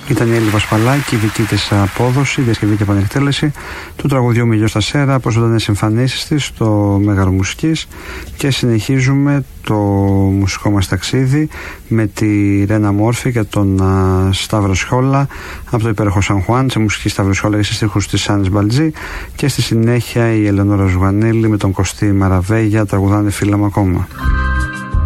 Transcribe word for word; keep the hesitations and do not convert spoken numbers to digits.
Ήταν η Έλλη Βασπαλάκη, δική της απόδοση, διασκευή και επανεκτέλεση του τραγουδιού Μιλιό στα Σέρα από ζωντανές εμφανίσεις της στο Μέγαρο Μουσικής. Και συνεχίζουμε το μουσικό μας ταξίδι με τη Ρένα Μόρφη και τον uh, Σταύρο Σχόλα από το υπέροχο Σαν Χουάν, σε μουσική Σταύρο Σχόλα και σε στίχους της Άννης Μπαλτζή. Και στη συνέχεια η Ελεονόρα Ζουγανέλη με τον Κωστή Μαραβέγια τραγουδάνε Φίλα μου ακόμα.